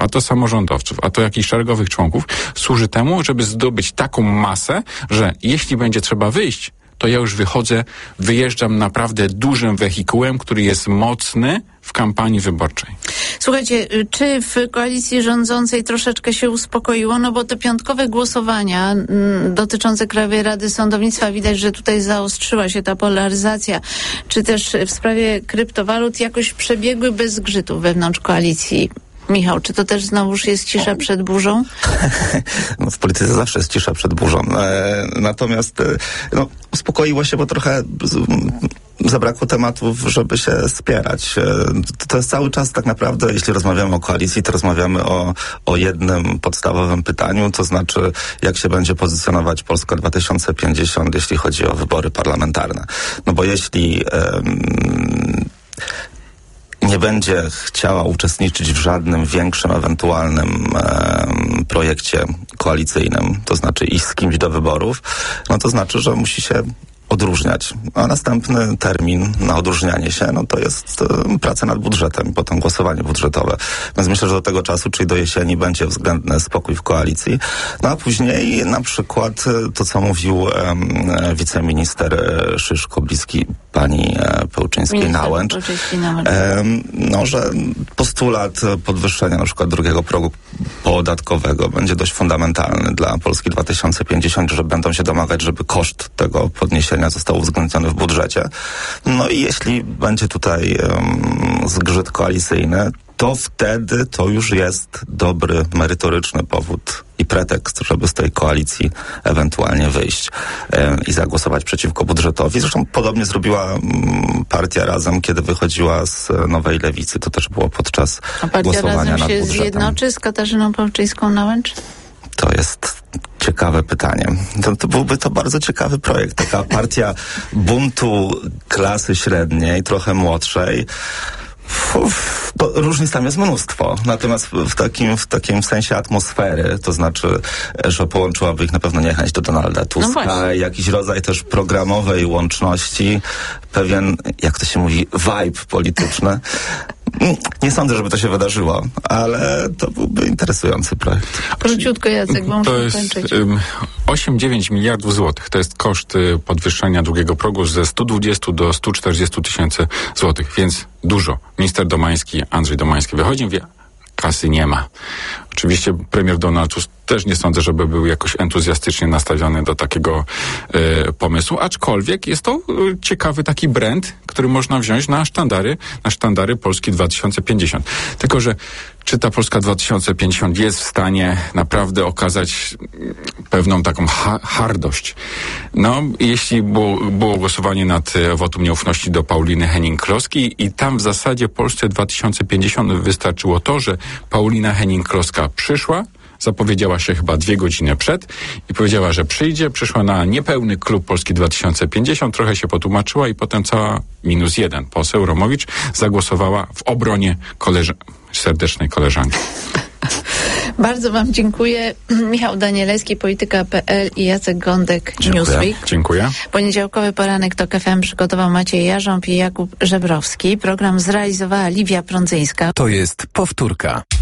a to samorządowców, a to jakichś szeregowych członków, służy temu, żeby zdobyć taką masę, że jeśli będzie trzeba wyjść, to ja już wyjeżdżam naprawdę dużym wehikułem, który jest mocny w kampanii wyborczej. Słuchajcie, czy w koalicji rządzącej troszeczkę się uspokoiło? No bo te piątkowe głosowania dotyczące Krajowej Rady Sądownictwa, widać, że tutaj zaostrzyła się ta polaryzacja, czy też w sprawie kryptowalut jakoś przebiegły bez zgrzytów wewnątrz koalicji. Michał, czy to też znowuż jest cisza przed burzą? No, w polityce zawsze jest cisza przed burzą. Natomiast uspokoiło się, bo trochę zabrakło tematów, żeby się spierać. To jest cały czas tak naprawdę, jeśli rozmawiamy o koalicji, to rozmawiamy o jednym podstawowym pytaniu, to znaczy jak się będzie pozycjonować Polska 2050, jeśli chodzi o wybory parlamentarne. No bo jeśli nie będzie chciała uczestniczyć w żadnym większym, ewentualnym projekcie koalicyjnym, to znaczy iść z kimś do wyborów, no to znaczy, że musi się odróżniać. A następny termin na odróżnianie się, no to jest praca nad budżetem i potem głosowanie budżetowe. Więc myślę, że do tego czasu, czyli do jesieni, będzie względny spokój w koalicji. No a później na przykład to, co mówił wiceminister Szyszko, bliski pani Pełczyńskiej-Nałęcz, że postulat podwyższenia na przykład drugiego progu podatkowego będzie dość fundamentalny dla Polski 2050, że będą się domagać, żeby koszt tego podniesienia został uwzględniony w budżecie. No i jeśli będzie tutaj zgrzyt koalicyjny, to wtedy to już jest dobry, merytoryczny powód i pretekst, żeby z tej koalicji ewentualnie wyjść i zagłosować przeciwko budżetowi. Zresztą podobnie zrobiła partia Razem, kiedy wychodziła z Nowej Lewicy. To też było podczas głosowania nad budżetem. A partia Razem się zjednoczy z Katarzyną Pełczyńską-Nałęcz? To jest ciekawe pytanie. To byłby to bardzo ciekawy projekt. Taka partia buntu klasy średniej, trochę młodszej. Różnic tam jest mnóstwo. Natomiast w takim sensie atmosfery, to znaczy, że połączyłaby ich na pewno niechęć do Donalda Tuska, jakiś rodzaj też programowej łączności, pewien, jak to się mówi, vibe polityczny. Nie sądzę, żeby to się wydarzyło, ale to byłby interesujący projekt. Króciutko, Jacek, bo muszę kończyć. To jest 8-9 miliardów złotych. To jest koszt podwyższenia drugiego progu ze 120 do 140 tysięcy złotych, więc dużo. Minister Domański, Andrzej Domański wychodzi i mówi, kasy nie ma. Oczywiście premier Donald Tusk też nie sądzę, żeby był jakoś entuzjastycznie nastawiony do takiego pomysłu, aczkolwiek jest to ciekawy taki brand, który można wziąć na sztandary Polski 2050. Tylko, że czy ta Polska 2050 jest w stanie naprawdę okazać pewną taką hardość? No, jeśli było głosowanie nad wotum nieufności do Pauliny Hennig-Kloski i tam w zasadzie Polsce 2050 wystarczyło to, że Paulina Hennig-Kloska przyszła, zapowiedziała się chyba 2 godziny przed i powiedziała, że przyszła na niepełny klub Polski 2050, trochę się potłumaczyła i potem cała -1 poseł Romowicz zagłosowała w obronie serdecznej koleżanki. Bardzo wam dziękuję. Michał Danielewski, Polityka.pl i Jacek Gądek, Newsweek. Dziękuję. Poniedziałkowy poranek TOK FM przygotował Maciej Jarząb i Jakub Żebrowski. Program zrealizowała Liwia Prądzyńska. To jest powtórka.